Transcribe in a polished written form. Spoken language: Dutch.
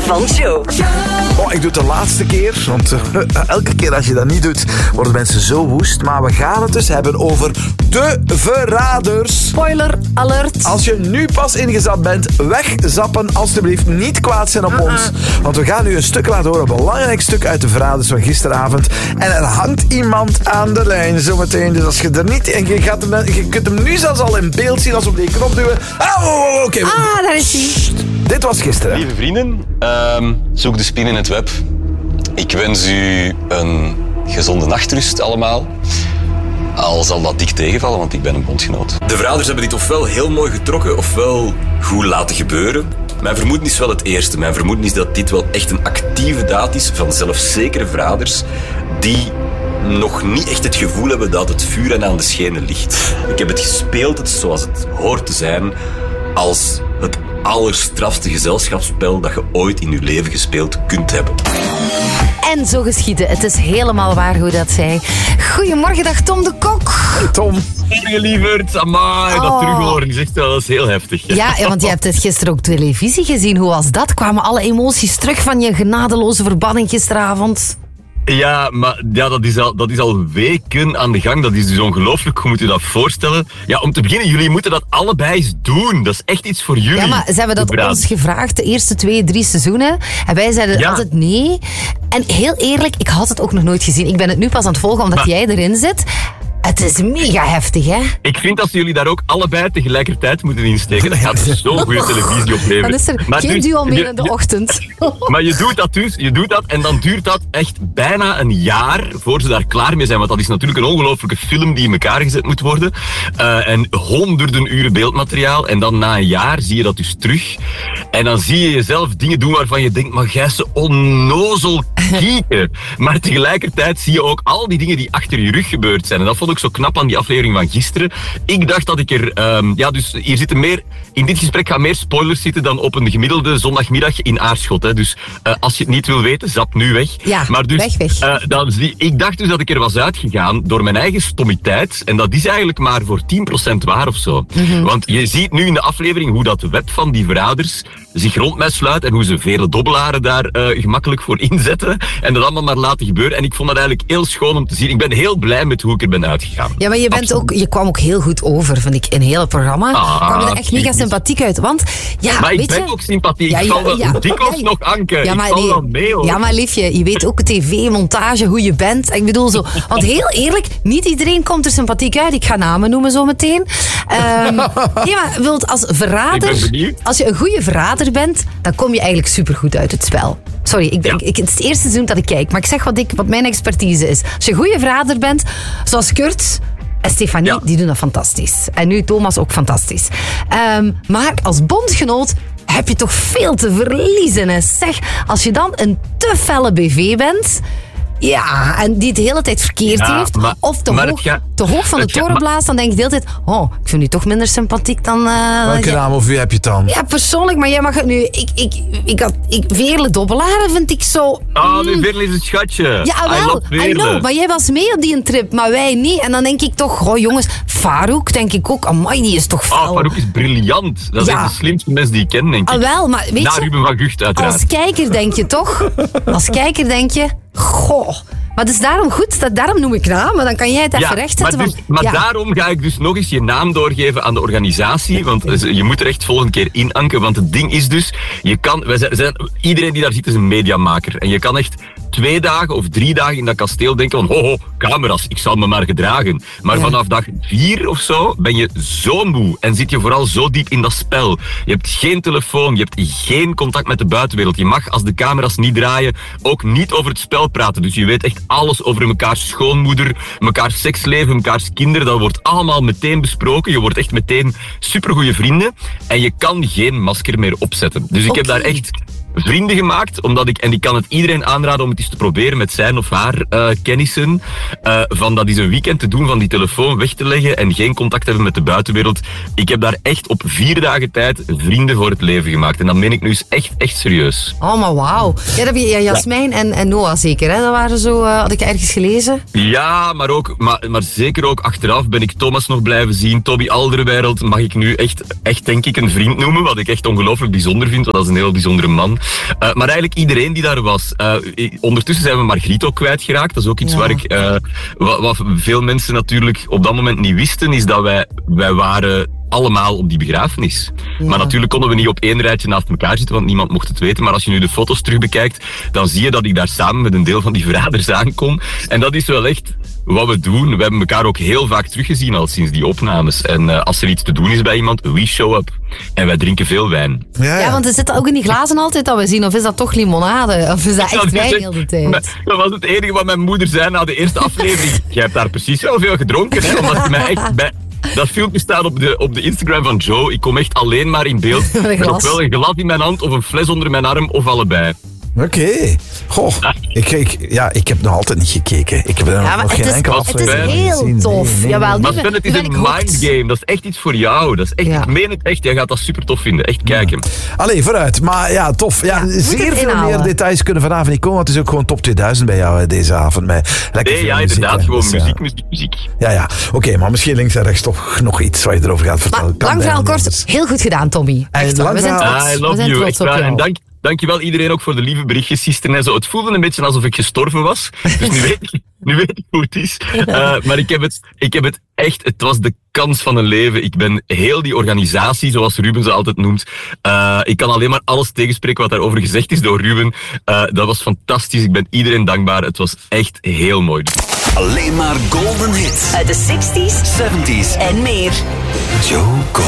van Joe. Oh, ik doe het de laatste keer, want elke keer als je dat niet doet, worden mensen zo woest. Maar we gaan het dus hebben over de verraders. Spoiler alert. Als je nu pas ingezet bent, wegzappen alstublieft. Niet kwaad zijn op ons. Want we gaan nu een stuk laten horen, een belangrijk stuk uit de verraders van gisteravond. En er hangt iemand aan de lijn zometeen. Dus als je er niet... En je kunt hem nu zelfs al in beeld zien als we op die knop duwen. Oké. Daar is hij. Dit was gisteren. Lieve vrienden, zoek de spin in het web. Ik wens u een gezonde nachtrust allemaal. Al zal dat dik tegenvallen, want ik ben een bondgenoot. De verraders hebben dit ofwel heel mooi getrokken, ofwel goed laten gebeuren. Mijn vermoeden is wel het eerste. Mijn vermoeden is dat dit wel echt een actieve daad is van zelfzekere verraders die nog niet echt het gevoel hebben dat het vuur hen aan de schenen ligt. Ik heb het gespeeld, het zoals het hoort te zijn, als het allerstrafste gezelschapsspel dat je ooit in je leven gespeeld kunt hebben. En zo geschiedde. Het is helemaal waar hoe dat zei. Goedemorgen, dag Tom de Kok. Hey Tom. Morgen lieverd, amai, dat terughoren is echt wel heel heftig. Ja, want je hebt het gisteren ook televisie gezien. Hoe was dat? Kwamen alle emoties terug van je genadeloze verbanning gisteravond? Ja, maar ja, dat is al weken aan de gang. Dat is dus ongelooflijk. Hoe moet je dat voorstellen? Ja, om te beginnen, jullie moeten dat allebei eens doen. Dat is echt iets voor jullie. Ja, maar ze hebben dat ons gevraagd de eerste 2-3 seizoenen. En wij zeiden altijd nee. En heel eerlijk, ik had het ook nog nooit gezien. Ik ben het nu pas aan het volgen omdat jij erin zit. Het is mega heftig, hè? Ik vind dat jullie daar ook allebei tegelijkertijd moeten insteken. Dat gaat zo'n goede televisie opleveren. Dan is er geen duo meer in de ochtend. Maar je doet dat en dan duurt dat echt bijna een jaar voor ze daar klaar mee zijn. Want dat is natuurlijk een ongelofelijke film die in elkaar gezet moet worden. En honderden uren beeldmateriaal. En dan na een jaar zie je dat dus terug. En dan zie je jezelf dingen doen waarvan je denkt, maar jij is onnozel kieken. Maar tegelijkertijd zie je ook al die dingen die achter je rug gebeurd zijn. En dat vond ik zo knap aan die aflevering van gisteren. Ik dacht dat ik er... dus hier zitten meer... In dit gesprek gaan meer spoilers zitten dan op een gemiddelde zondagmiddag in Aarschot. Hè. Dus als je het niet wil weten, zap nu weg. Ja, maar dus, weg. Ik dacht dus dat ik er was uitgegaan door mijn eigen stommiteit. En dat is eigenlijk maar voor 10% waar of zo. Mm-hmm. Want je ziet nu in de aflevering hoe dat web van die verraders zich rond mij sluit en hoe ze vele dobbelaren daar gemakkelijk voor inzetten. En dat allemaal maar laten gebeuren. En ik vond dat eigenlijk heel schoon om te zien. Ik ben heel blij met hoe ik er ben uitgegaan. Ja, maar je kwam ook heel goed over, vind ik, in het hele programma. Kwam je er echt mega sympathiek uit. Want, ja, maar weet ik ben je, ook sympathiek. Ik zal wel dikwijls nog anken. Ja, maar, ik zal wel mee, hoor. Ja, maar liefje, je weet ook tv, montage, hoe je bent. Ik bedoel zo. Want heel eerlijk, niet iedereen komt er sympathiek uit. Ik ga namen noemen zo meteen. Nee, maar als verrader, als je een goede verrader bent, dan kom je eigenlijk supergoed uit het spel. Sorry, het is het eerste seizoen dat ik kijk, maar ik zeg wat mijn expertise is. Als je een goede verrader bent, zoals Kurt en Stefanie, die doen dat fantastisch. En nu Thomas ook fantastisch. Maar als bondgenoot heb je toch veel te verliezen. Hè? Zeg, als je dan een te felle BV bent... Ja, en die het de hele tijd verkeerd heeft. Of te hoog van de toren blaast, dan denk je de hele tijd... Oh, ik vind u toch minder sympathiek dan... Welke naam of wie heb je het dan? Ja, persoonlijk, maar jij mag het nu... Veerle Dobbelaren vind ik zo... nu Veerle is een schatje. Ja, wel. I know, maar jij was mee op die trip, maar wij niet. En dan denk ik toch... jongens, Farouk denk ik ook... Amai, die is toch fel. Farouk is briljant. Dat is echt de slimste mens die ik ken, denk ik. Wel, maar weet je... Ruben van Gucht, uiteraard. Als kijker denk je toch... Goh... Maar het is daarom goed, daarom noem ik namen, dan kan jij het even rechtzetten. Daarom ga ik dus nog eens je naam doorgeven aan de organisatie, want je moet er echt volgende keer inanken, want het ding is dus, iedereen die daar zit is een mediamaker en je kan echt 2 dagen of 3 dagen in dat kasteel denken van, camera's, ik zal me maar gedragen. Maar vanaf dag 4 of zo ben je zo moe en zit je vooral zo diep in dat spel. Je hebt geen telefoon, je hebt geen contact met de buitenwereld. Je mag, als de camera's niet draaien, ook niet over het spel praten. Dus je weet echt alles over mekaars schoonmoeder, mekaars seksleven, mekaars kinderen. Dat wordt allemaal meteen besproken. Je wordt echt meteen supergoeie vrienden. En je kan geen masker meer opzetten. Dus ik heb daar echt vrienden gemaakt, en ik kan het iedereen aanraden om het eens te proberen met zijn of haar kennissen, van dat is een weekend te doen, van die telefoon weg te leggen en geen contact hebben met de buitenwereld. Ik heb daar echt op 4 dagen tijd vrienden voor het leven gemaakt. En dat meen ik nu eens echt serieus. Oh, maar wauw. Ja, dat heb je Jasmijn en Noah zeker, hè? Dat waren zo, had ik ergens gelezen. Ja, maar zeker ook achteraf ben ik Thomas nog blijven zien. Toby Alderweireld mag ik nu echt denk ik een vriend noemen, wat ik echt ongelooflijk bijzonder vind, want dat is een heel bijzondere man. Maar eigenlijk iedereen die daar was. Ondertussen zijn we Margriet ook kwijtgeraakt. Dat is ook iets waar ik... wat veel mensen natuurlijk op dat moment niet wisten, is dat wij waren allemaal op die begrafenis. Ja. Maar natuurlijk konden we niet op één rijtje naast elkaar zitten, want niemand mocht het weten. Maar als je nu de foto's terug bekijkt, dan zie je dat ik daar samen met een deel van die verraders aankom. En dat is wel echt wat we doen. We hebben elkaar ook heel vaak teruggezien al sinds die opnames. En als er iets te doen is bij iemand, we show up. En wij drinken veel wijn. Ja, want er zitten ook in die glazen altijd dat we zien. Of is dat toch limonade? Of is dat echt wijn heel de tijd? Dat was het enige wat mijn moeder zei na de eerste aflevering. Jij hebt daar precies wel veel gedronken, hè? Omdat je mij echt bij... Dat filmpje staat op de Instagram van Joe. Ik kom echt alleen maar in beeld. Met ofwel een glas in mijn hand of een fles onder mijn arm of allebei. Oké. Goh, ik heb nog altijd niet gekeken. Ik heb er nog geen enkele aflevering gezien. Het is heel tof. Nee. Jawel, maar Sven, het is een mindgame. Dat is echt iets voor jou. Dat is echt, ik meen het echt. Jij gaat dat super tof vinden. Echt kijken. Allee, vooruit. Maar ja, tof. Ja, zeer veel meer details kunnen vanavond niet komen. Want het is ook gewoon top 2000 bij jou deze avond. Met inderdaad. Gewoon muziek. Ja. Oké, maar misschien links en rechts toch nog iets wat je erover gaat vertellen. Lang verhaal kort. Heel goed gedaan, Tommy. Echt, we zijn trots. I love you. En dankjewel iedereen ook voor de lieve berichtjes gisteren en zo. Het voelde een beetje alsof ik gestorven was. Dus nu weet ik hoe het is. Maar ik heb het echt, het was de kans van een leven. Ik ben heel die organisatie, zoals Ruben ze altijd noemt. Ik kan alleen maar alles tegenspreken wat daarover gezegd is door Ruben. Dat was fantastisch. Ik ben iedereen dankbaar. Het was echt heel mooi. Alleen maar golden hits. Uit de 60s, 70s en meer. Joe Cocker.